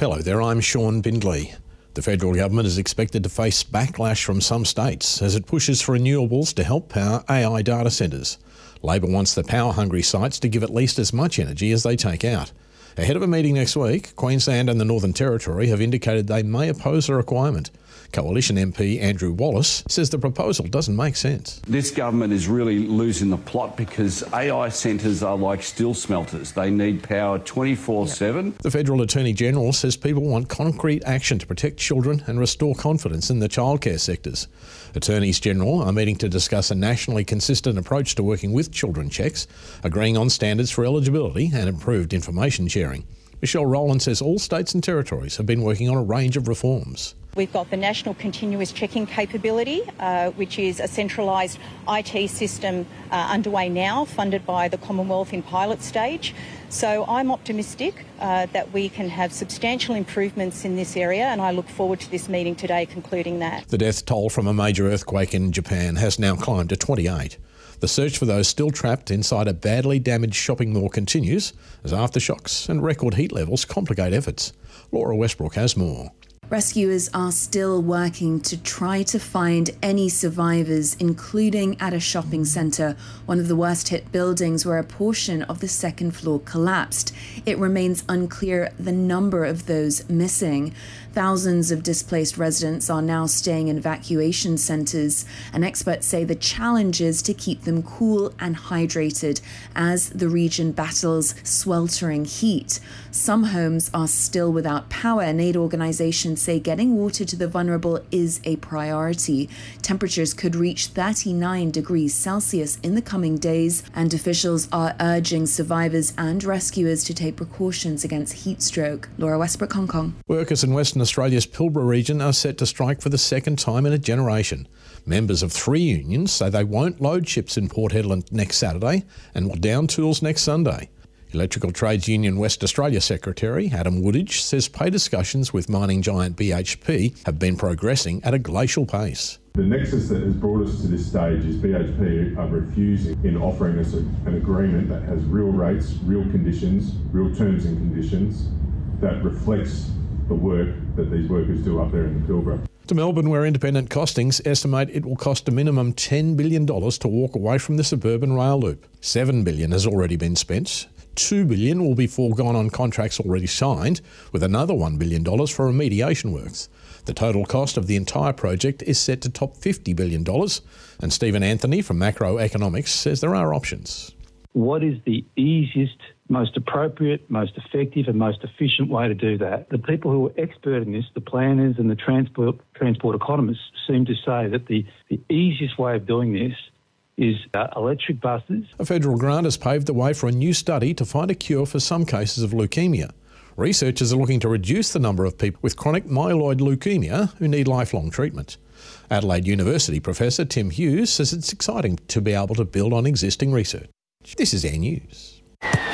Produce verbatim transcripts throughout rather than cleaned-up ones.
Hello there, I'm Sean Bindley. The federal government is expected to face backlash from some states as it pushes for renewables to help power A I data centres. Labor wants the power-hungry sites to give at least as much energy as they take out. Ahead of a meeting next week, Queensland and the Northern Territory have indicated they may oppose the requirement. Coalition M P Andrew Wallace says the proposal doesn't make sense. This government is really losing the plot because A I centres are like steel smelters. They need power twenty-four seven. The Federal Attorney General says people want concrete action to protect children and restore confidence in the childcare sectors. Attorneys General are meeting to discuss a nationally consistent approach to working with children checks, agreeing on standards for eligibility and improved information sharing. Michelle Rowland says all states and territories have been working on a range of reforms. We've got the National Continuous Checking Capability, uh, which is a centralised I T system uh, underway now, funded by the Commonwealth in pilot stage. So I'm optimistic uh, that we can have substantial improvements in this area, and I look forward to this meeting today concluding that. The death toll from a major earthquake in Japan has now climbed to twenty-eight. The search for those still trapped inside a badly damaged shopping mall continues as aftershocks and record heat levels complicate efforts. Laura Westbrook has more. Rescuers are still working to try to find any survivors, including at a shopping centre, one of the worst hit buildings where a portion of the second floor collapsed. It remains unclear the number of those missing. Thousands of displaced residents are now staying in evacuation centres, and experts say the challenge is to keep them cool and hydrated as the region battles sweltering heat. Some homes are still without power, and aid organisations say getting water to the vulnerable is a priority. Temperatures could reach thirty-nine degrees Celsius in the coming days, and officials are urging survivors and rescuers to take precautions against heat stroke. Laura Westbrook, Hong Kong. Workers in Western Australia's Pilbara region are set to strike for the second time in a generation. Members of three unions say they won't load ships in Port Hedland next Saturday and will down tools next Sunday. Electrical Trades Union West Australia Secretary Adam Woodage says pay discussions with mining giant B H P have been progressing at a glacial pace. The nexus that has brought us to this stage is B H P are refusing in offering us a, an agreement that has real rates, real conditions, real terms and conditions that reflects the work that these workers do up there in the Pilbara. To Melbourne, where independent costings estimate it will cost a minimum ten billion dollars to walk away from the suburban rail loop. seven billion dollars has already been spent. two billion dollars will be foregone on contracts already signed, with another one billion dollars for remediation works. The total cost of the entire project is set to top fifty billion dollars, and Stephen Anthony from Macroeconomics says there are options. What is the easiest, most appropriate, most effective and most efficient way to do that? The people who are expert in this, the planners and the transport transport economists, seem to say that the, the easiest way of doing this is uh, electric buses. A federal grant has paved the way for a new study to find a cure for some cases of leukemia. Researchers are looking to reduce the number of people with chronic myeloid leukemia who need lifelong treatment. Adelaide University Professor Tim Hughes says it's exciting to be able to build on existing research. This is Air News.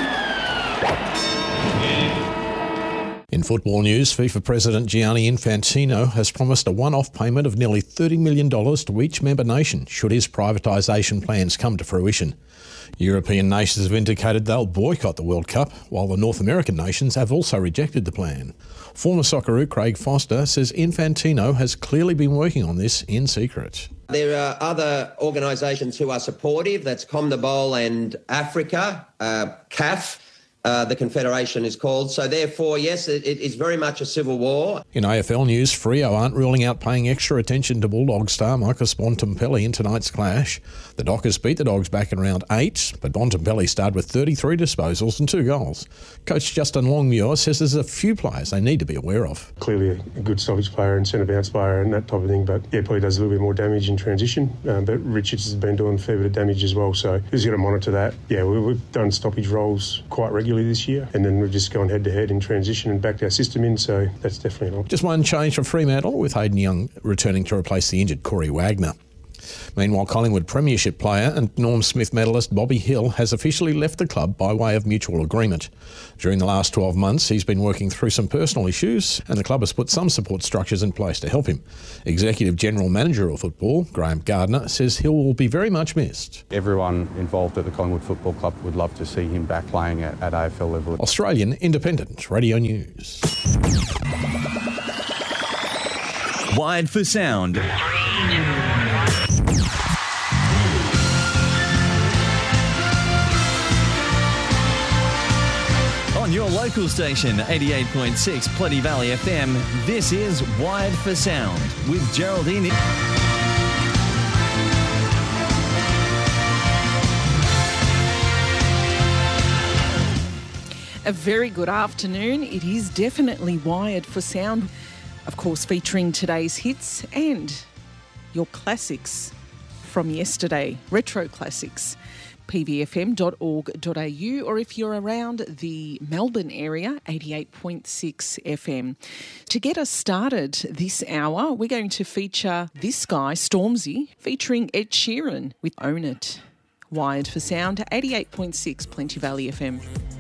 In football news, FIFA President Gianni Infantino has promised a one-off payment of nearly thirty million dollars to each member nation should his privatisation plans come to fruition. European nations have indicated they'll boycott the World Cup, while the North American nations have also rejected the plan. Former Socceroo Craig Foster says Infantino has clearly been working on this in secret. There are other organisations who are supportive. That's CONMEBOL and Africa, uh, C A F. Uh, the Confederation is called. So therefore, yes, it, it is very much a civil war. In A F L news, Freo aren't ruling out paying extra attention to Bulldog star Marcus Bontempelli in tonight's clash. The Dockers beat the Dogs back in round eight, but Bontempelli started with thirty-three disposals and two goals. Coach Justin Longmuir says there's a few players they need to be aware of. Clearly a good stoppage player and centre bounce player and that type of thing, but yeah, probably does a little bit more damage in transition. Um, but Richards has been doing a fair bit of damage as well, so who's going to monitor that? Yeah, we, we've done stoppage roles quite regularly this year, and then we've just gone head to head in transition and backed our system in, so that's definitely an option. Just one change for Fremantle, with Hayden Young returning to replace the injured Corey Wagner. Meanwhile, Collingwood Premiership player and Norm Smith medalist Bobby Hill has officially left the club by way of mutual agreement. During the last twelve months, he's been working through some personal issues and the club has put some support structures in place to help him. Executive General Manager of Football, Graham Gardner, says Hill will be very much missed. Everyone involved at the Collingwood Football Club would love to see him back playing at, at A F L level. Australian Independent Radio News. Wired for Sound. On your local station, eighty-eight point six Plenty Valley F M, this is Wired for Sound with Geraldine. A very good afternoon. It is definitely Wired for Sound, of course, featuring today's hits and your classics from yesterday, retro classics. p v f m dot org dot a u, or if you're around the Melbourne area, eighty-eight point six F M. To get us started this hour, we're going to feature this guy, Stormzy, featuring Ed Sheeran with Own It. Wired for Sound, eighty-eight point six Plenty Valley F M.